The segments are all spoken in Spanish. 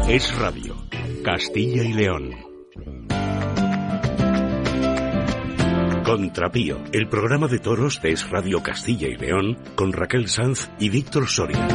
Es Radio, Castilla y León. Contrapío, el programa de toros de Es Radio Castilla y León, con Raquel Sanz y Víctor Soria.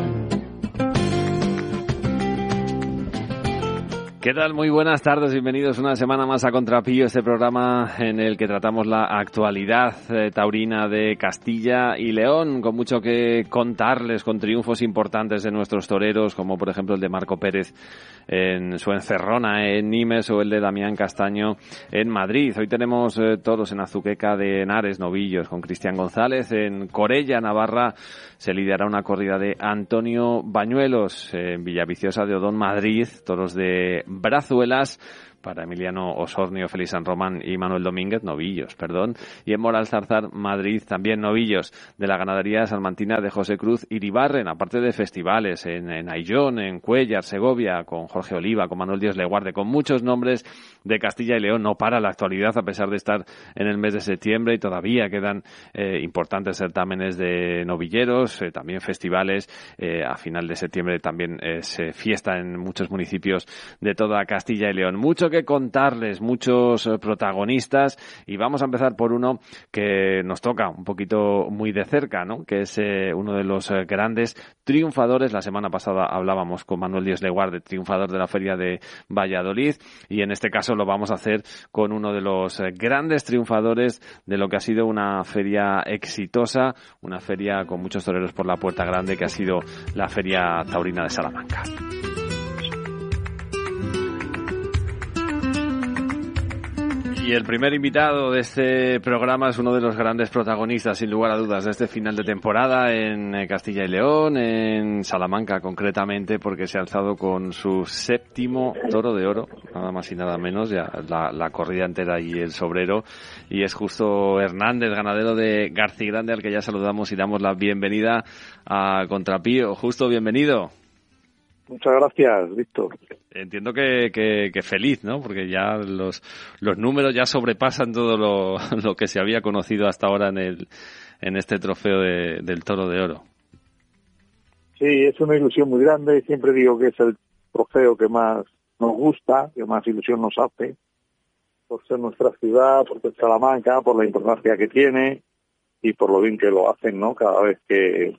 ¿Qué tal? Muy buenas tardes, bienvenidos una semana más a Contrapío, este programa en el que tratamos la actualidad taurina de Castilla y León, con mucho que contarles, con triunfos importantes de nuestros toreros, como por ejemplo el de Marco Pérez en su encerrona en Nimes o el de Damián Castaño en Madrid. Hoy tenemos toros en Azuqueca de Henares, novillos, con Cristian González. En Corella, Navarra, se lidiará una corrida de Antonio Bañuelos. En Villaviciosa de Odón, Madrid, toros de Brazuelas para Emiliano Osornio, Félix San Román y Manuel Domínguez, novillos, perdón. Y en Moralzarzar, Madrid, también novillos de la ganadería salmantina de José Cruz Iribarren, aparte de festivales en Ayllón, en Cuéllar, Segovia, con Jorge Oliva, con Manuel Dios le guarde, con muchos nombres de Castilla y León. No para la actualidad, a pesar de estar en el mes de septiembre, y todavía quedan importantes certámenes de novilleros, también festivales. A final de septiembre también se fiesta en muchos municipios de toda Castilla y León. Mucho que contarles, muchos protagonistas, y vamos a empezar por uno que nos toca un poquito muy de cerca, ¿no? Que es uno de los grandes triunfadores. La semana pasada hablábamos con Manuel Dios Leguarde, triunfador de la Feria de Valladolid, y en este caso lo vamos a hacer con uno de los grandes triunfadores de lo que ha sido una feria exitosa, una feria con muchos toreros por la puerta grande, que ha sido la Feria Taurina de Salamanca. Y el primer invitado de este programa es uno de los grandes protagonistas, sin lugar a dudas, de este final de temporada en Castilla y León, en Salamanca concretamente, porque se ha alzado con su séptimo toro de oro, nada más y nada menos, ya la corrida entera y el sobrero, y es Justo Hernández, ganadero de Garcigrande, al que ya saludamos y damos la bienvenida a Contrapío. Justo, bienvenido. Muchas gracias, Víctor. Entiendo que feliz, ¿no? Porque ya los números ya sobrepasan todo lo que se había conocido hasta ahora en este trofeo del Toro de Oro. Sí, es una ilusión muy grande. Siempre digo que es el trofeo que más nos gusta, que más ilusión nos hace, por ser nuestra ciudad, por ser Salamanca, por la importancia que tiene y por lo bien que lo hacen, ¿no? Cada vez que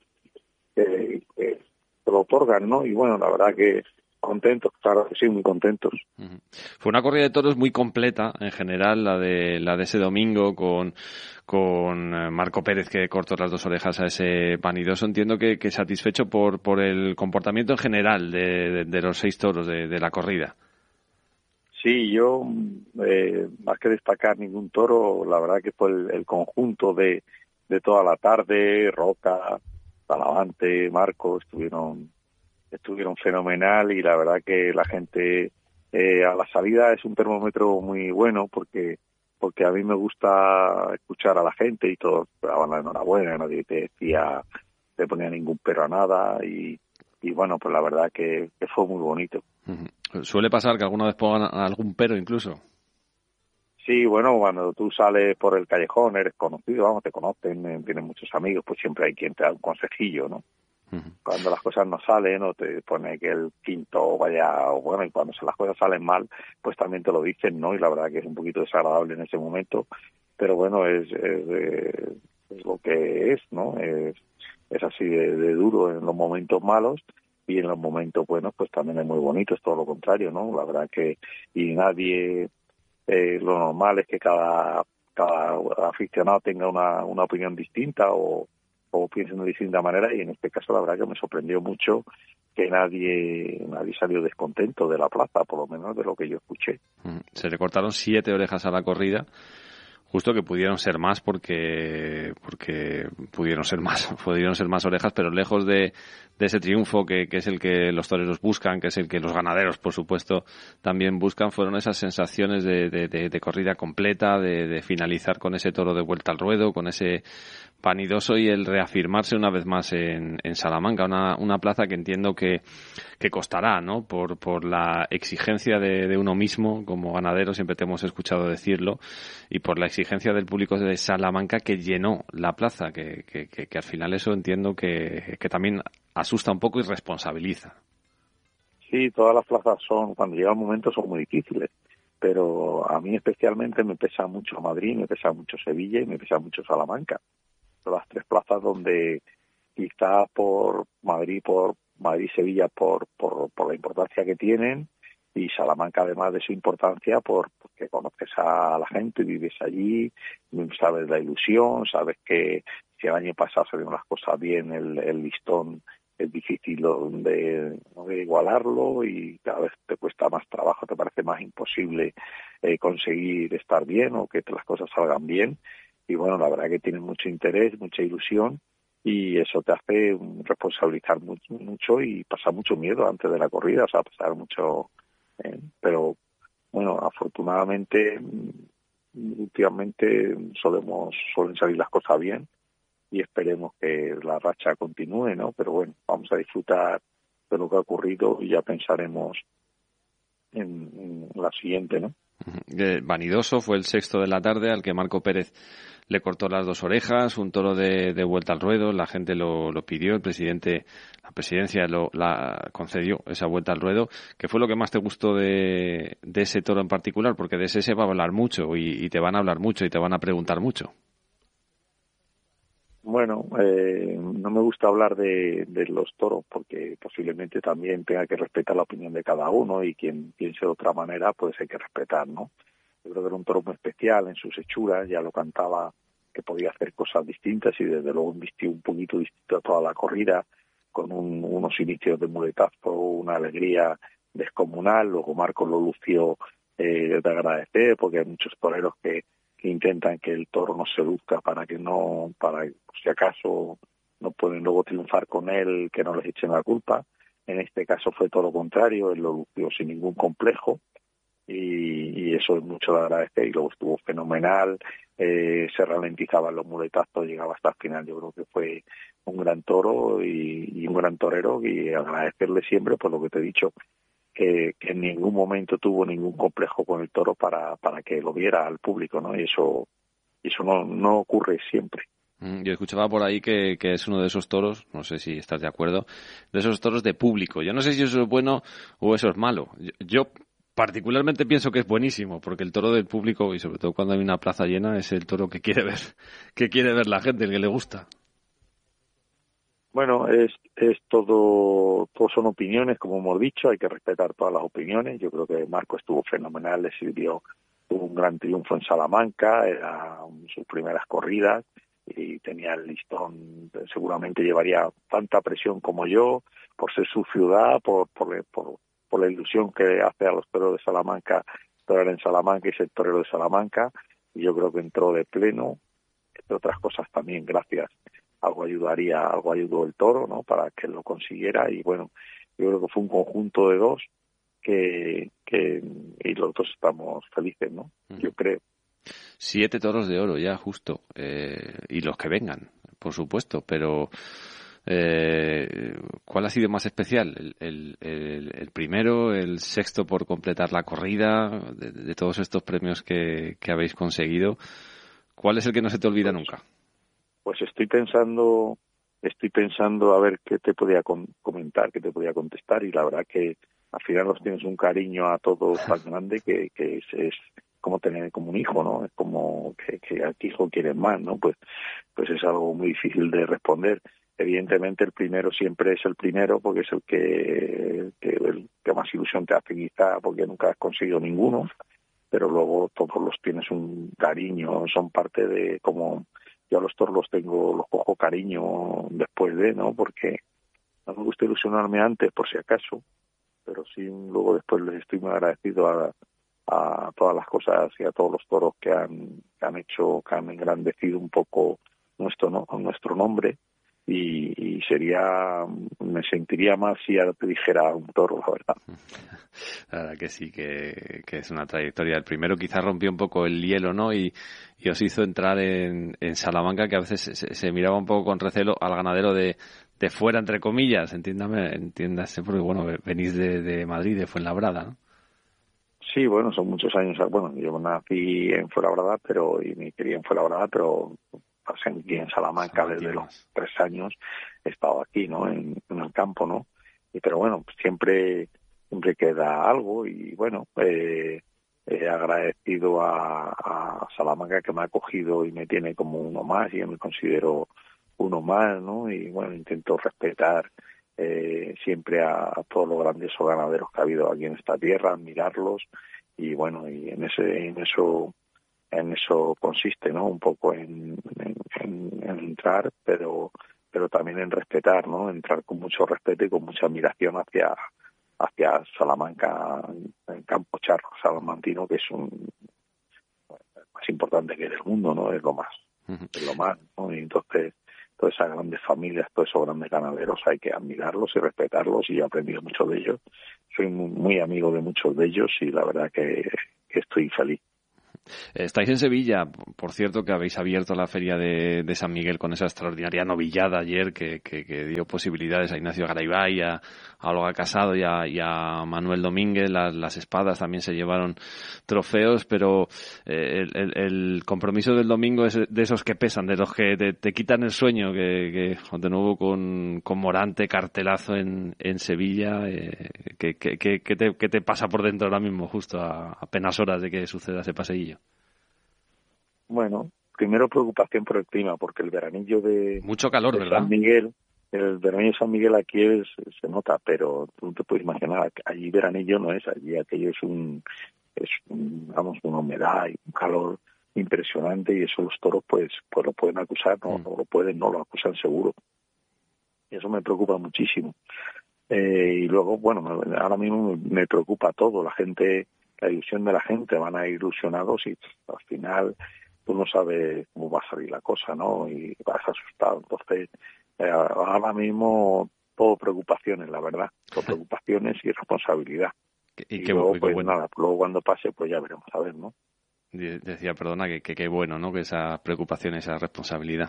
lo otorgan, ¿no? Y bueno, la verdad que contentos, claro que sí, muy contentos. Uh-huh. Fue una corrida de toros muy completa en general, la de ese domingo, con Marco Pérez, que cortó las dos orejas a ese vanidoso. Entiendo que satisfecho por el comportamiento en general de los 6 toros de la corrida. Sí, yo más que destacar ningún toro, la verdad que fue el conjunto de toda la tarde. Roca, Talavante, Marco estuvieron fenomenal, y la verdad que la gente a la salida es un termómetro muy bueno, porque a mí me gusta escuchar a la gente, y todos daban la enhorabuena, nadie te ponía ningún pero a nada, y bueno, pues la verdad que fue muy bonito. Uh-huh. ¿Suele pasar que alguna vez pongan algún pero incluso? Sí, bueno, cuando tú sales por el callejón, eres conocido, vamos, te conocen, tienes muchos amigos, pues siempre hay quien te da un consejillo, ¿no? Uh-huh. Cuando las cosas no salen, o te pone que el quinto vaya, o bueno, y cuando las cosas salen mal, pues también te lo dicen, ¿no? Y la verdad que es un poquito desagradable en ese momento, pero bueno, es lo que es, ¿no? Es así de duro en los momentos malos, y en los momentos buenos, pues también es muy bonito, es todo lo contrario, ¿no? La verdad que, y nadie... lo normal es que cada aficionado tenga una opinión distinta o piense de una distinta manera, y en este caso la verdad que me sorprendió mucho que nadie salió descontento de la plaza, por lo menos de lo que yo escuché. Se le cortaron 7 orejas a la corrida. Justo que pudieron ser más porque pudieron ser más orejas, pero lejos de ese triunfo que es el que los toreros buscan, que es el que los ganaderos, por supuesto, también buscan, fueron esas sensaciones de corrida completa, de finalizar con ese toro de vuelta al ruedo, con ese vanidoso, y el reafirmarse una vez más en Salamanca, una plaza que entiendo que costará, ¿no? Por la exigencia de uno mismo como ganadero, siempre te hemos escuchado decirlo, y por la exigencia del público de Salamanca, que llenó la plaza, que al final eso entiendo que también asusta un poco y responsabiliza. Sí, todas las plazas cuando llega el momento son muy difíciles, pero a mí especialmente me pesa mucho Madrid, me pesa mucho Sevilla y me pesa mucho Salamanca. Son las 3 plazas donde quizá por Madrid y Sevilla por la importancia que tienen, y Salamanca además de su importancia porque conoces a la gente, vives allí, sabes la ilusión, sabes que si el año pasado salieron las cosas bien, el listón es difícil de igualarlo, y cada vez te cuesta más trabajo, te parece más imposible conseguir estar bien o que las cosas salgan bien. Y bueno, la verdad que tienen mucho interés, mucha ilusión, y eso te hace responsabilizar mucho y pasar mucho miedo antes de la corrida, o sea, pasar mucho... pero bueno, afortunadamente últimamente suelen salir las cosas bien, y esperemos que la racha continúe, ¿no? Pero bueno, vamos a disfrutar de lo que ha ocurrido y ya pensaremos en la siguiente, ¿no? Vanidoso fue el sexto de la tarde, al que Marco Pérez le cortó las 2 orejas, un toro de vuelta al ruedo. La gente lo pidió, la presidencia la concedió, esa vuelta al ruedo. ¿Qué fue lo que más te gustó de ese toro en particular? Porque de ese se va a hablar mucho y te van a hablar mucho y te van a preguntar mucho. Bueno, no me gusta hablar de los toros porque posiblemente también tenga que respetar la opinión de cada uno, y quien piense de otra manera pues hay que respetar, ¿no? Yo creo que era un toro muy especial en sus hechuras, ya lo cantaba que podía hacer cosas distintas, y desde luego vistió un poquito distinto a toda la corrida, con unos inicios de muletazo, una alegría descomunal. Luego Marco lo lució de agradecer, porque hay muchos toreros que intentan que el toro no se luzca para si acaso no pueden luego triunfar con él, que no les echen la culpa. En este caso fue todo lo contrario, él lo lució sin ningún complejo, y eso es mucho de agradecer, y luego estuvo fenomenal, se ralentizaban los muletazos, llegaba hasta el final. Yo creo que fue un gran toro y un gran torero, y agradecerle siempre por lo que te he dicho, que en ningún momento tuvo ningún complejo con el toro para que lo viera al público, ¿no? Y eso no ocurre siempre. Yo escuchaba por ahí que es uno de esos toros, no sé si estás de acuerdo, de esos toros de público. Yo no sé si eso es bueno o eso es malo. Yo particularmente pienso que es buenísimo, porque el toro del público, y sobre todo cuando hay una plaza llena, es el toro que quiere ver la gente, el que le gusta. Bueno, es todo son opiniones, como hemos dicho, hay que respetar todas las opiniones. Yo creo que Marco estuvo fenomenal, le sirvió, tuvo un gran triunfo en Salamanca, era sus primeras corridas, y tenía el listón, seguramente llevaría tanta presión como yo, por ser su ciudad, por la ilusión que hace a los toreros de Salamanca, torear en Salamanca y ser torero de Salamanca, y yo creo que entró de pleno, entre otras cosas también gracias. Algo ayudó el toro, ¿no? Para que lo consiguiera, y bueno, yo creo que fue un conjunto de dos que y los dos estamos felices, ¿no? Yo creo. 7 toros de oro ya, justo, y los que vengan, por supuesto, pero ¿cuál ha sido más especial? ¿El primero, el sexto por completar la corrida, de todos estos premios que habéis conseguido? ¿Cuál es el que no se te olvida nunca? Pues estoy pensando a ver qué te podía comentar, qué te podía contestar, y la verdad que al final nos tienes un cariño a todos tan grande que es como tener como un hijo, ¿no? Es como que a tu hijo quieres más, ¿no? Pues es algo muy difícil de responder. Evidentemente el primero siempre es el primero, porque es el que más ilusión te hace, quizá porque nunca has conseguido ninguno, pero luego todos los tienes un cariño, son parte de como... Yo a los toros los cojo cariño después de, ¿no? Porque no me gusta ilusionarme antes, por si acaso, pero sí luego después les estoy muy agradecido a todas las cosas y a todos los toros que han engrandecido un poco nuestro nombre, y me sentiría más si ahora te dijera un toro, la verdad. La verdad que sí, que es una trayectoria. El primero quizás rompió un poco el hielo, ¿no? Y os hizo entrar en Salamanca, que a veces se miraba un poco con recelo al ganadero de fuera, entre comillas, entiéndase, porque bueno, venís de Madrid, de Fuenlabrada, ¿no? Sí, bueno, son muchos años. Bueno, yo nací en Fuenlabrada, y me crié en Fuenlabrada, pero pasé aquí en Salamanca desde los 3 años. He estado aquí, ¿no? En el campo, ¿no? Pero bueno, siempre siempre queda algo y bueno, he agradecido a Salamanca que me ha acogido y me tiene como uno más, y yo me considero uno más, ¿no? Y bueno, intento respetar siempre a todos los grandes ganaderos que ha habido aquí en esta tierra, admirarlos, y bueno, y en eso consiste, ¿no? Un poco en entrar, pero también en respetar, ¿no? Entrar con mucho respeto y con mucha admiración hacia Salamanca, el campo charro salamantino, que es más importante que del mundo, ¿no? Es lo más, ¿no? Y entonces, todas esas grandes familias, todos esos grandes ganaderos, hay que admirarlos y respetarlos, y yo he aprendido mucho de ellos. Soy muy amigo de muchos de ellos, y la verdad que estoy feliz. Estáis en Sevilla, por cierto, que habéis abierto la feria de San Miguel con esa extraordinaria novillada ayer que dio posibilidades a Ignacio Garibay, a Olga Casado y a Manuel Domínguez. Las espadas también se llevaron trofeos, pero el compromiso del domingo es de esos que pesan, de los que te quitan el sueño, que de nuevo con Morante, cartelazo en Sevilla. ¿Qué te pasa por dentro ahora mismo, justo a apenas horas de que suceda ese paseillo? Bueno, primero preocupación por el clima, porque el veranillo de mucho calor, ¿verdad? San Miguel, el veranillo de San Miguel aquí se nota, pero tú no te puedes imaginar, allí veranillo no es, allí aquello es vamos, una humedad y un calor impresionante, y eso los toros pues lo pueden acusar, no lo acusan seguro, y eso me preocupa muchísimo. Y luego, bueno, ahora mismo me preocupa todo, la ilusión de la gente, van a ir ilusionados, y al final tú no sabes cómo va a salir la cosa, ¿no? Y vas asustado. Entonces, ahora mismo todo preocupaciones, la verdad, todo preocupaciones y responsabilidad. Y luego, pues bueno, nada, luego cuando pase, pues ya veremos a ver, ¿no? Decía, perdona, que qué bueno, ¿no? Que esa preocupación, esa responsabilidad.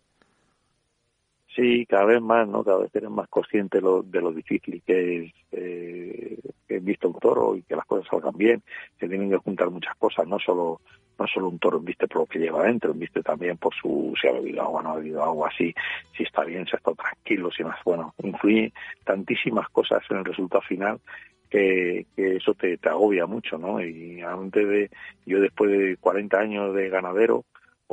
Sí, cada vez más, ¿no? Cada vez eres más consciente de lo difícil que es visto un toro, y que las cosas salgan bien. Se tienen que juntar muchas cosas, no solo un toro viste por lo que lleva adentro, viste también por si ha bebido agua, no ha bebido agua, si está bien, si ha estado tranquilo, si más. Bueno, influye tantísimas cosas en el resultado final que eso te agobia mucho, ¿no? Y yo después de 40 años de ganadero,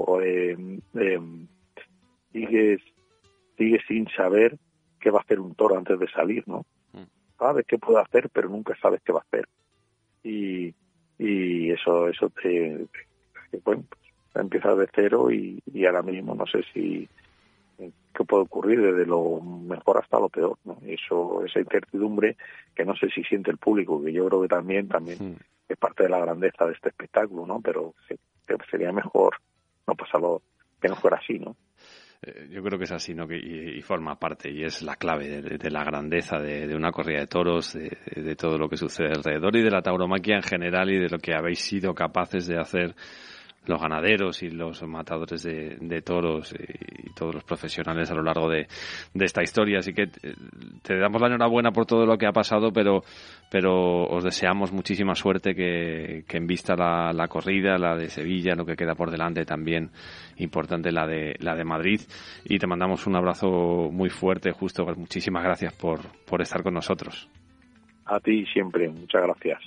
sigues sin saber qué va a hacer un toro antes de salir, ¿no? Sabes qué puede hacer, pero nunca sabes qué va a hacer. Y eso bueno, pues, empieza de cero, y ahora mismo no sé qué puede ocurrir, desde lo mejor hasta lo peor, ¿no? Esa incertidumbre que no sé si siente el público, que yo creo que también es parte de la grandeza de este espectáculo, ¿no? Pero sería mejor no pasarlo, que no fuera así, ¿no? Yo creo que es así, ¿no? Y forma parte, y es la clave de la grandeza de una corrida de toros, de todo lo que sucede alrededor, y de la tauromaquia en general, y de lo que habéis sido capaces de hacer los ganaderos y los matadores de toros y todos los profesionales a lo largo de esta historia. Así que te damos la enhorabuena por todo lo que ha pasado, pero os deseamos muchísima suerte, que en vista la corrida, la de Sevilla, lo que queda por delante, también importante la de Madrid, y te mandamos un abrazo muy fuerte, Justo. Muchísimas gracias por estar con nosotros. A ti siempre, muchas gracias.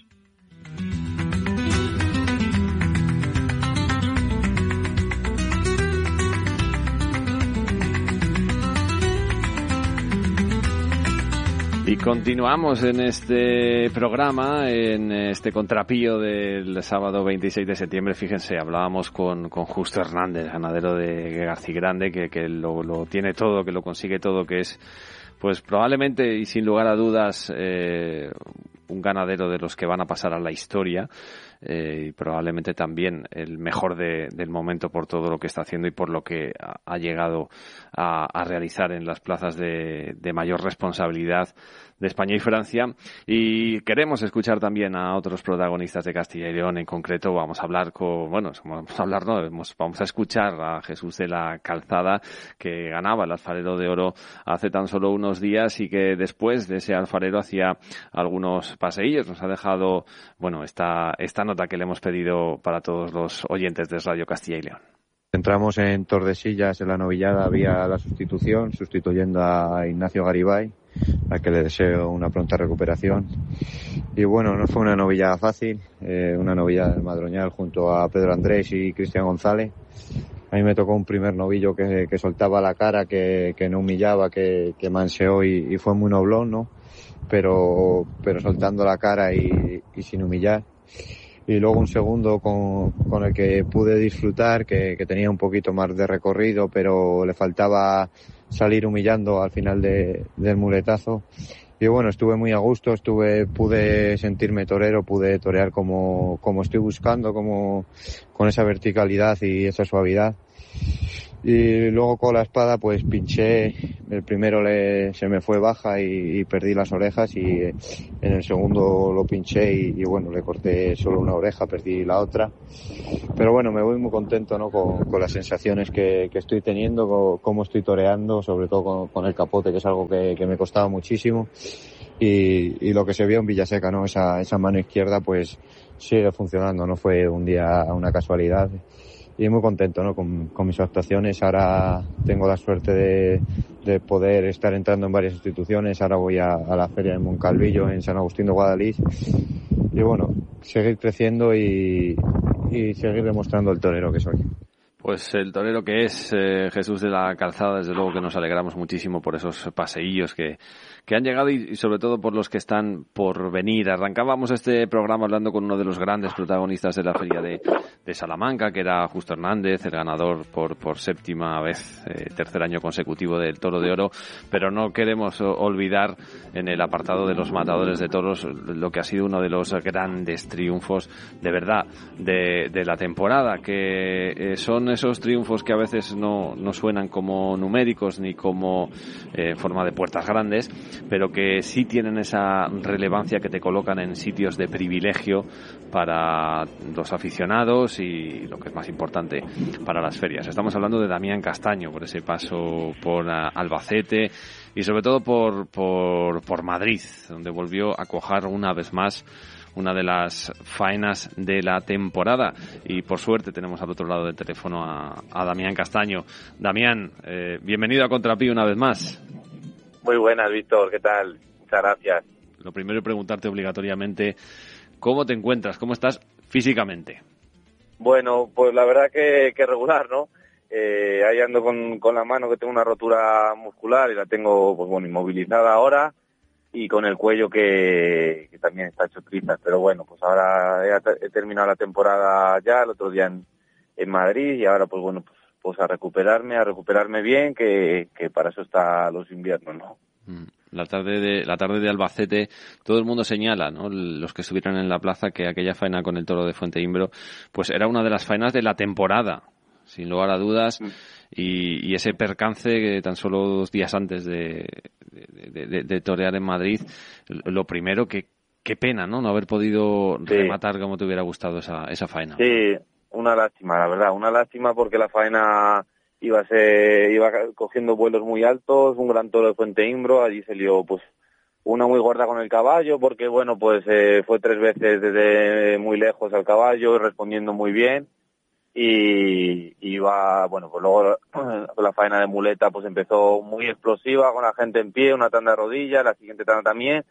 Y continuamos en este programa, en este contrapío del sábado 26 de septiembre. Fíjense, hablábamos con Justo Hernández, ganadero de Garcigrande, que lo tiene todo, que lo consigue todo, que es, pues probablemente y sin lugar a dudas, un ganadero de los que van a pasar a la historia, y probablemente también el mejor del momento, por todo lo que está haciendo y por lo que ha llegado a realizar en las plazas de mayor responsabilidad de España y Francia. Y queremos escuchar también a otros protagonistas de Castilla y León. En concreto vamos a escuchar a Jesús de la Calzada, que ganaba el Alfarero de Oro hace tan solo unos días, y que después de ese alfarero hacía algunos paseillos. Nos ha dejado, esta nota que le hemos pedido para todos los oyentes de Radio Castilla y León. Entramos en Tordesillas, en la novillada había la sustituyendo a Ignacio Garibay, a que le deseo una pronta recuperación. Y bueno, no fue una novillada fácil, una novillada del Madroñal junto a Pedro Andrés y Cristian González. A mí me tocó un primer novillo que soltaba la cara, que no humillaba, que manseó y fue muy noblón, ¿no? Pero soltando la cara y sin humillar. Y luego un segundo con el que pude disfrutar, que tenía un poquito más de recorrido, pero le faltaba salir humillando al final del muletazo. Y bueno, estuve muy a gusto, pude sentirme torero, pude torear como estoy buscando, con esa verticalidad y esa suavidad. Y luego con la espada pues pinché, el primero se me fue baja y perdí las orejas, y en el segundo lo pinché y bueno, le corté solo una oreja, perdí la otra. Pero bueno, me voy muy contento, ¿no? Con las sensaciones que estoy teniendo, cómo estoy toreando, sobre todo con el capote, que es algo que me costaba muchísimo. Y lo que se vio en Villaseca, ¿no? Esa mano izquierda pues sigue funcionando, no fue un día una casualidad. Y muy contento, ¿no? Con mis actuaciones. Ahora tengo la suerte de poder estar entrando en varias instituciones. Ahora voy a la feria de Moncalvillo en San Agustín de Guadalix. Y bueno, seguir creciendo y seguir demostrando el torero que soy. Pues el torero que es Jesús de la Calzada, desde luego que nos alegramos muchísimo por esos paseillos que han llegado y sobre todo por los que están por venir. Arrancábamos este programa hablando con uno de los grandes protagonistas de la feria de Salamanca, que era Justo Hernández, el ganador por séptima vez, tercer año consecutivo del Toro de Oro, pero no queremos olvidar en el apartado de los matadores de toros lo que ha sido uno de los grandes triunfos de verdad de la temporada, que son esos triunfos que a veces no suenan como numéricos ni como forma de puertas grandes, pero que sí tienen esa relevancia, que te colocan en sitios de privilegio para los aficionados y, lo que es más importante, para las ferias. Estamos hablando de Damián Castaño, por ese paso por Albacete y sobre todo por Madrid, donde volvió a cuajar una vez más una de las faenas de la temporada. Y por suerte tenemos al otro lado del teléfono a Damián Castaño. Damián, bienvenido a Contrapié una vez más. Muy buenas, Víctor, ¿qué tal? Muchas gracias. Lo primero es preguntarte obligatoriamente, ¿cómo te encuentras? ¿Cómo estás físicamente? Bueno, pues la verdad que regular, ¿no? Ahí ando con la mano, que tengo una rotura muscular y la tengo, pues bueno, inmovilizada ahora, y con el cuello que también está hecho trizas. Pero bueno, pues ahora he terminado la temporada ya, el otro día en Madrid, y ahora pues bueno, pues a recuperarme bien, que para eso está los inviernos, ¿no? La tarde de Albacete, todo el mundo señala, ¿no? Los que estuvieron en la plaza, que aquella faena con el toro de Fuenteimbro, pues era una de las faenas de la temporada, sin lugar a dudas. Y ese percance que tan solo 2 días antes de torear en Madrid, lo primero, qué pena, ¿no haber podido rematar como te hubiera gustado esa faena. Sí, una lástima, la verdad, una lástima, porque la faena iba cogiendo vuelos muy altos, un gran toro de Fuenteimbro. Allí se lió pues una muy gorda con el caballo, porque bueno, pues fue 3 veces desde muy lejos al caballo, respondiendo muy bien. Y iba, bueno, pues luego la faena de muleta pues empezó muy explosiva, con la gente en pie, una tanda de rodillas, la siguiente tanda también,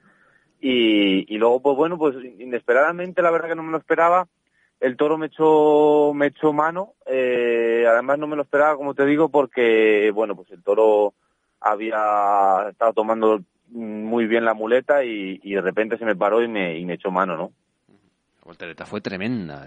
y luego pues bueno, pues inesperadamente, la verdad que no me lo esperaba, el toro me echó mano. Además no me lo esperaba, como te digo, porque bueno, pues el toro había estado tomando muy bien la muleta y de repente se me paró y me echó mano, ¿no? La voltereta fue tremenda.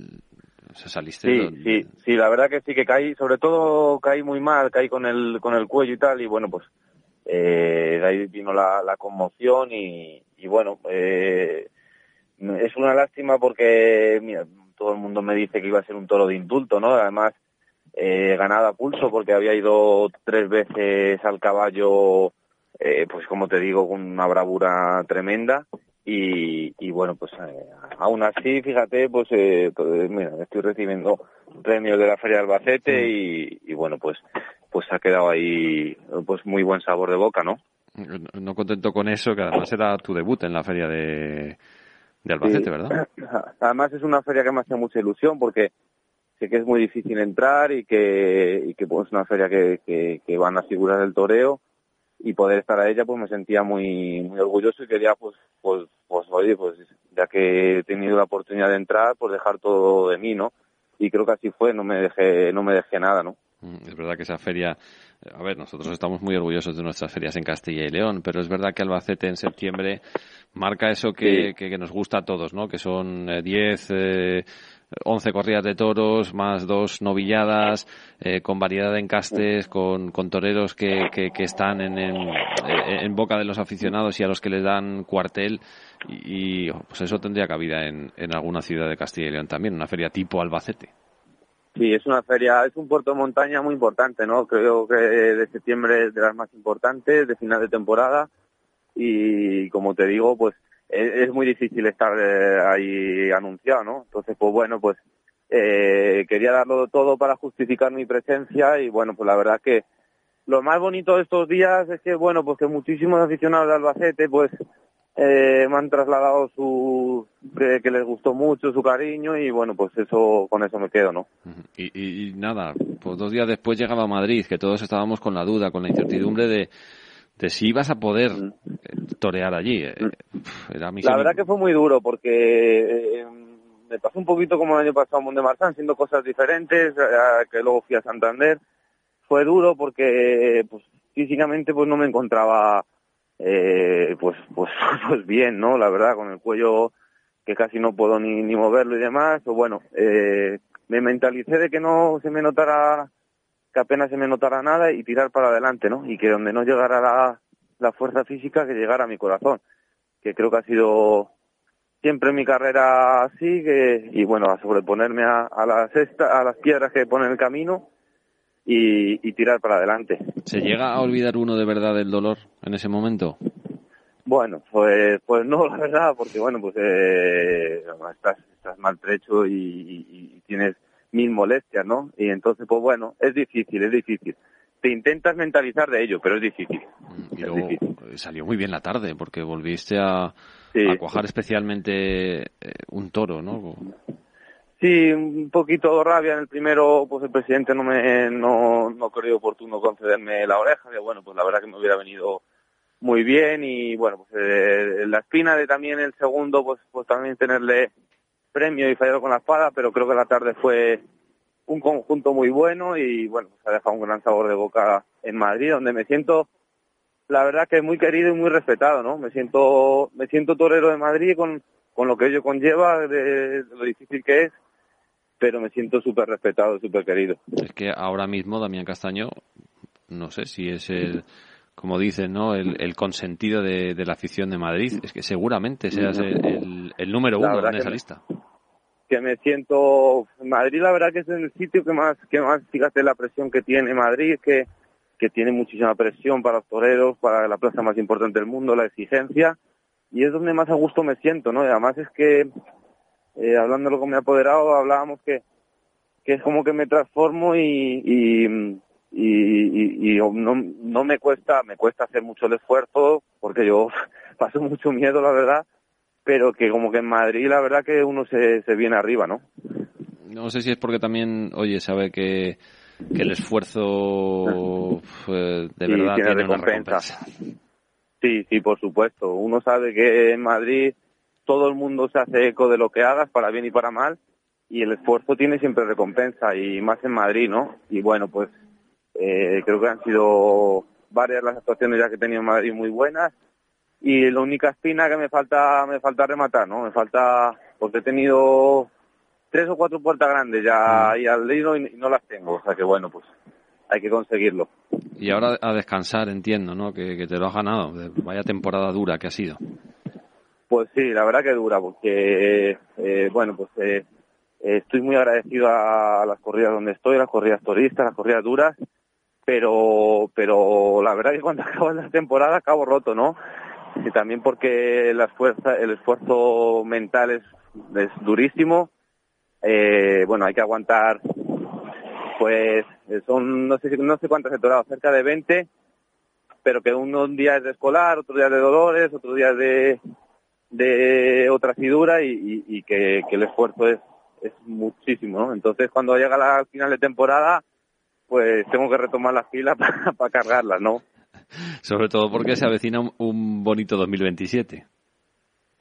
Saliste Sí, la verdad que sí, que caí muy mal, caí con el cuello y tal, y bueno, pues de ahí vino la conmoción y bueno, es una lástima, porque mira, todo el mundo me dice que iba a ser un toro de indulto, ¿no? Además, ganado a pulso, porque había ido 3 veces al caballo, pues como te digo, con una bravura tremenda. Y bueno, pues aún así, fíjate, pues mira, estoy recibiendo premios de la Feria de Albacete y bueno, pues ha quedado ahí pues muy buen sabor de boca, ¿no? No contento con eso, que además era tu debut en la Feria de Albacete, sí, ¿verdad? Además es una feria que me hace mucha ilusión, porque sé que es muy difícil entrar y que pues, es una feria que van a figuras del toreo, y poder estar a ella pues me sentía muy muy orgulloso, y quería pues oye, pues ya que he tenido la oportunidad de entrar, pues dejar todo de mí, ¿no? Y creo que así fue, no me dejé nada, ¿no? Es verdad que esa feria, a ver, nosotros estamos muy orgullosos de nuestras ferias en Castilla y León, pero es verdad que Albacete en septiembre marca eso que nos gusta a todos, ¿no? Que son 10, 11 corridas de toros, más 2 novilladas, con variedad de encastes, con toreros que están en boca de los aficionados y a los que les dan cuartel, y pues eso tendría cabida en alguna ciudad de Castilla y León también, una feria tipo Albacete. Sí, es una feria, es un puerto de montaña muy importante, ¿no? Creo que de septiembre es de las más importantes, de final de temporada, y como te digo, pues es muy difícil estar ahí anunciado, ¿no? Entonces, pues bueno, pues quería darlo todo para justificar mi presencia, y bueno, pues la verdad que lo más bonito de estos días es que, bueno, pues que muchísimos aficionados de Albacete, pues me han trasladado que les gustó mucho su cariño, y bueno, pues con eso me quedo, ¿no? Y nada, pues 2 días después llegaba a Madrid, que todos estábamos con la duda, con la incertidumbre de si ibas a poder torear allí. La verdad que fue muy duro, porque me pasó un poquito como el año pasado en Mont-de-Marsan, haciendo cosas diferentes, que luego fui a Santander. Fue duro porque pues físicamente pues no me encontraba pues bien, ¿no? La verdad, con el cuello que casi no puedo ni moverlo y demás. Pues bueno, me mentalicé de que no se me notara, que apenas se me notara nada, y tirar para adelante, ¿no? Y que donde no llegara la fuerza física, que llegara a mi corazón, que creo que ha sido siempre en mi carrera así, y bueno, a sobreponerme a las piedras que pone en el camino, y tirar para adelante. ¿Se llega a olvidar uno de verdad del dolor en ese momento? Bueno, pues no, la verdad, porque bueno, pues estás maltrecho y tienes 1000 molestias, ¿no? Y entonces, pues bueno, es difícil. Te intentas mentalizar de ello, pero es difícil. Y luego salió muy bien la tarde, porque volviste a cuajar especialmente un toro, ¿no? Sí, un poquito de rabia en el primero, pues el presidente no creyó oportuno concederme la oreja, que bueno, pues la verdad que me hubiera venido muy bien, y bueno, pues la espina de también el segundo, pues también tenerle premio y fallar con la espada, pero creo que la tarde fue un conjunto muy bueno, y bueno, pues ha dejado un gran sabor de boca en Madrid, donde me siento, la verdad que muy querido y muy respetado, ¿no? Me siento torero de Madrid con lo que ello conlleva, de lo difícil que es, pero me siento súper respetado, súper querido. Es que ahora mismo Damián Castaño, no sé si es como dicen, ¿no? El consentido de la afición de Madrid. Es que seguramente seas el número 1 en esa lista. Que me siento, Madrid la verdad que es el sitio que más, fíjate la presión que tiene Madrid, que tiene muchísima presión para los toreros, para la plaza más importante del mundo, la exigencia, y es donde más a gusto me siento, ¿no? Y además es que, hablándolo con mi apoderado, hablábamos que es como que me transformo, y no me cuesta hacer mucho el esfuerzo, porque yo paso mucho miedo, la verdad, pero que como que en Madrid la verdad que uno se viene arriba, ¿no? No sé si es porque también, oye, sabe que el esfuerzo de verdad tiene recompensa. Sí, por supuesto. Uno sabe que en Madrid todo el mundo se hace eco de lo que hagas, para bien y para mal, y el esfuerzo tiene siempre recompensa, y más en Madrid, ¿no? Y bueno, pues creo que han sido varias las actuaciones ya que he tenido en Madrid muy buenas, y la única espina que me falta rematar, ¿no? Me falta, porque he tenido 3 o 4 puertas grandes ya ahí al hilo y no las tengo, o sea que bueno, pues hay que conseguirlo. Y ahora a descansar, entiendo, ¿no? Que te lo has ganado. Vaya temporada dura que ha sido. Pues sí, la verdad que dura, porque bueno, pues estoy muy agradecido a las corridas donde estoy, las corridas toristas, las corridas duras, pero la verdad que cuando acaba la temporada acabo roto, ¿no? Y también porque el esfuerzo mental es durísimo. Bueno, hay que aguantar, pues son no sé cuántas he torado, cerca de 20, pero que un día es de escolar, otro día de dolores, otro día de otra asidura, y que el esfuerzo es muchísimo, ¿no? Entonces cuando llega la final de temporada, pues tengo que retomar las pilas para cargarlas, ¿no? Sobre todo porque se avecina un bonito 2027.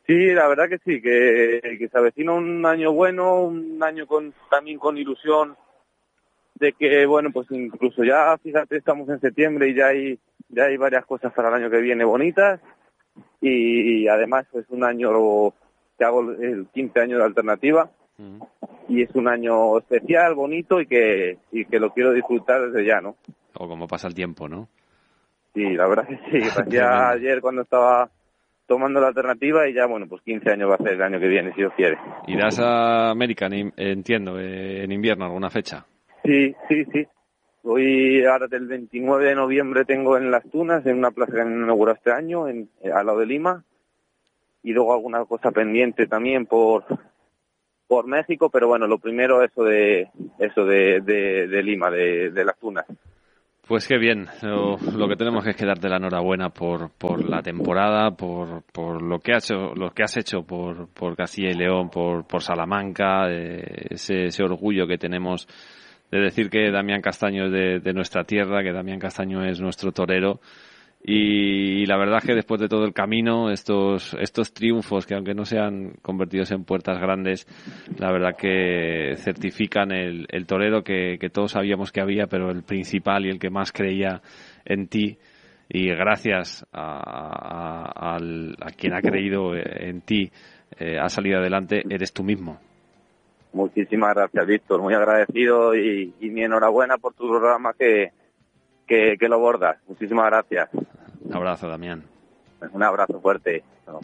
Sí, la verdad que sí, que se avecina un año bueno, un año también con ilusión de que, bueno, pues incluso ya, fíjate, estamos en septiembre y ya hay varias cosas para el año que viene bonitas, y además es un año que hago el 15 año de Alternativa, y es un año especial, bonito, y que lo quiero disfrutar desde ya, ¿no? O como pasa el tiempo, ¿no? Sí, la verdad que sí, parecía ayer cuando estaba tomando la Alternativa, y ya, bueno, pues 15 años va a ser el año que viene, si Dios quiere. ¿Irás a América, entiendo, en invierno, alguna fecha? Sí. Hoy, ahora del 29 de noviembre tengo en Las Tunas, en una plaza que han inaugurado este año, al lado de Lima, y luego alguna cosa pendiente también por México, pero bueno, lo primero eso de Lima, de Las Tunas. Pues qué bien, lo que tenemos es que darte la enhorabuena por la temporada, por lo que has hecho por Castilla y León, por Salamanca, ese orgullo que tenemos de decir que Damián Castaño es de nuestra tierra, que Damián Castaño es nuestro torero. Y la verdad es que después de todo el camino, estos triunfos, que aunque no sean convertidos en puertas grandes, la verdad que certifican el torero que todos sabíamos que había, pero el principal y el que más creía en ti, y gracias a quien ha creído en ti, ha salido adelante, eres tú mismo. Muchísimas gracias, Víctor, muy agradecido, y mi enhorabuena por tu programa que lo bordas. Muchísimas gracias. Un abrazo, Damián. Un abrazo fuerte. No.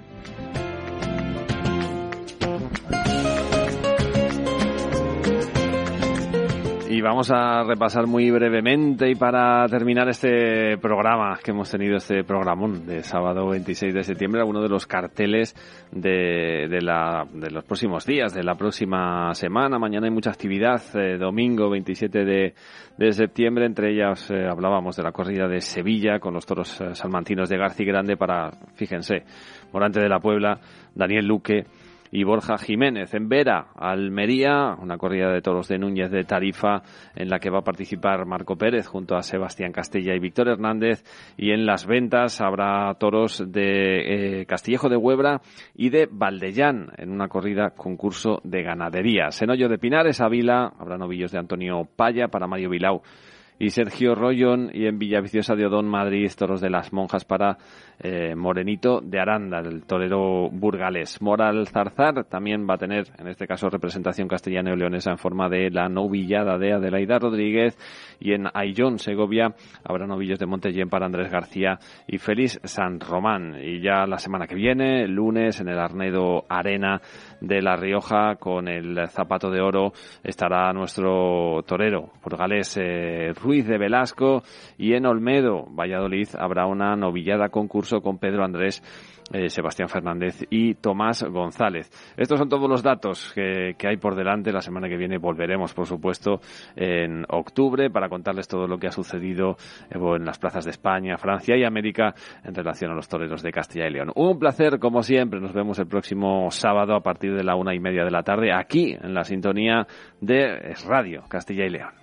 Y vamos a repasar muy brevemente, y para terminar este programa que hemos tenido, este programón de sábado 26 de septiembre, algunos de los carteles de los próximos días, de la próxima semana. Mañana hay mucha actividad, domingo 27 de septiembre, entre ellas hablábamos de la corrida de Sevilla con los toros salmantinos de García Grande para, fíjense, Morante de la Puebla, Daniel Luque y Borja Jiménez. En Vera, Almería, una corrida de toros de Núñez de Tarifa en la que va a participar Marco Pérez junto a Sebastián Castella y Víctor Hernández. Y en Las Ventas habrá toros de Castillejo de Huebra y de Valdellán en una corrida concurso de ganadería. Senollo de Pinares, Ávila, habrá novillos de Antonio Paya para Mario Vilau y Sergio Rollón, y en Villaviciosa de Odón, Madrid, toros de Las Monjas para Morenito de Aranda, el torero burgalés. Moral Zarzar también va a tener, en este caso, representación castellana y leonesa en forma de la novillada de Adelaida Rodríguez, y en Ayllón, Segovia, habrá novillos de Montellén para Andrés García y Félix San Román. Y ya la semana que viene, el lunes, en el Arnedo Arena de La Rioja, con el zapato de oro, estará nuestro torero burgalés Ruiz de Velasco, y en Olmedo, Valladolid, habrá una novillada concurso con Pedro Andrés, Sebastián Fernández y Tomás González. Estos son todos los datos que hay por delante. La semana que viene volveremos, por supuesto, en octubre para contarles todo lo que ha sucedido en las plazas de España, Francia y América en relación a los toreros de Castilla y León. Un placer, como siempre. Nos vemos el próximo sábado a partir de la 1:30 de la tarde aquí en la sintonía de Radio Castilla y León.